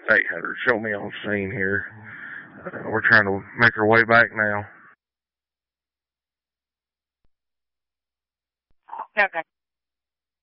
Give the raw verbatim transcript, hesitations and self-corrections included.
Hey, Heather, show me on scene here. Uh, we're trying to make our way back now. Okay.